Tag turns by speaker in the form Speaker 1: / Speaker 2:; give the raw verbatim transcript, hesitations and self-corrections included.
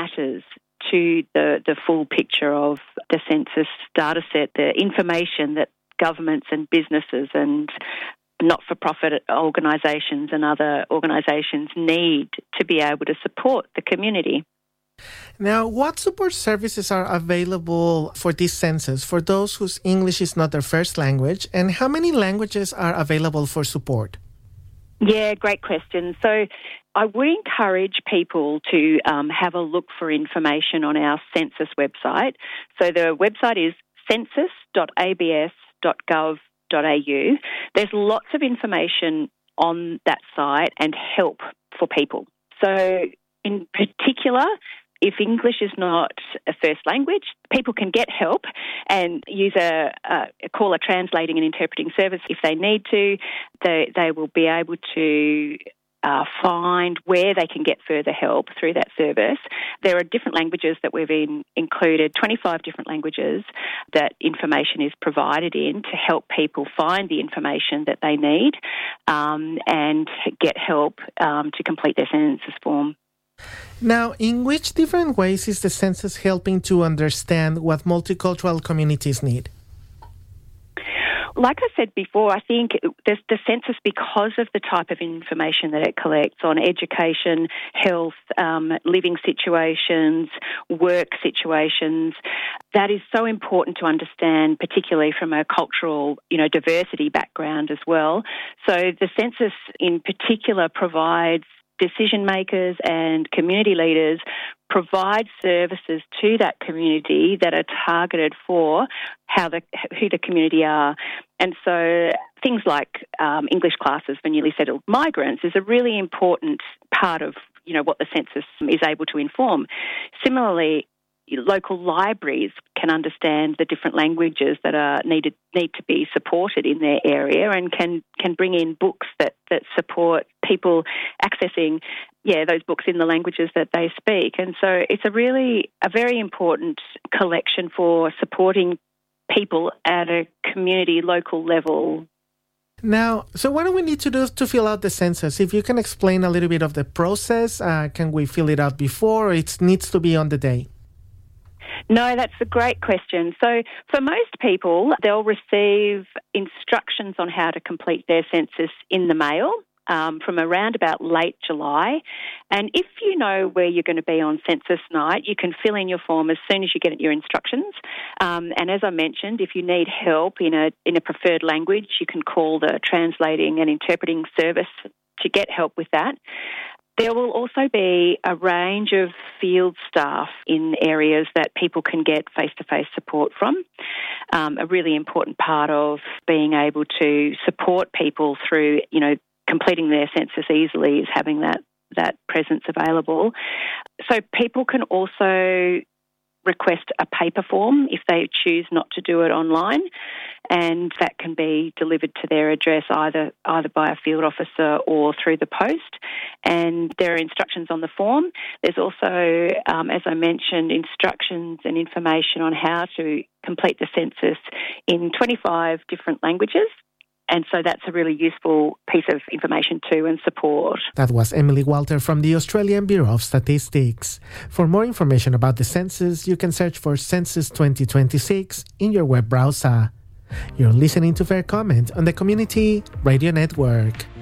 Speaker 1: matters to the, the full picture of the census data set, the information that governments and businesses and not-for-profit organisations and other organisations need to be able to support the community.
Speaker 2: Now, what support services are available for this census for those whose English is not their first language, and how many languages are available for support?
Speaker 1: Yeah, great question. So I would encourage people to um, have a look for information on our census website. So the website is census dot a b s dot gov dot a u. There's lots of information on that site and help for people. So in particular, if English is not a first language, people can get help and use a, a call a translating and interpreting service if they need to. They, they will be able to uh, find where they can get further help through that service. There are different languages that we've in, included, twenty-five different languages that information is provided in to help people find the information that they need um, and get help um, to complete their census form.
Speaker 2: Now, in which different ways is the census helping to understand what multicultural communities need?
Speaker 1: Like I said before, I think the, the census, because of the type of information that it collects on education, health, um, living situations, work situations, that is so important to understand, particularly from a cultural, you know, diversity background as well. So the census in particular provides decision makers and community leaders provide services to that community that are targeted for how the who the community are. And so things like um, English classes for newly settled migrants is a really important part of, you know, what the census is able to inform. Similarly, local libraries can understand the different languages that are needed need to be supported in their area and can, can bring in books that, that support people accessing yeah those books in the languages that they speak. And so it's a really a very important collection for supporting people at a community local level.
Speaker 2: Now, so what do we need to do to fill out the census? If you can explain a little bit of the process, uh, can we fill it out before or it needs to be on the day?
Speaker 1: No, that's a great question. So for most people, they'll receive instructions on how to complete their census in the mail um, from around about late July. And if you know where you're going to be on census night, you can fill in your form as soon as you get your instructions. Um, and as I mentioned, if you need help in a in a preferred language, you can call the translating and interpreting service to get help with that. There will also be a range of field staff in areas that people can get face-to-face support from. Um, a really important part of being able to support people through, you know, completing their census easily is having that, that presence available. So people can also request a paper form if they choose not to do it online, and that can be delivered to their address either either by a field officer or through the post. And there are instructions on the form. There's also, um, as I mentioned, instructions and information on how to complete the census in twenty-five different languages. And so that's a really useful piece of information too and support.
Speaker 2: That was Emily Walter from the Australian Bureau of Statistics. For more information about the census, you can search for Census twenty twenty-six in your web browser. You're listening to Fair Comment on the Community Radio Network.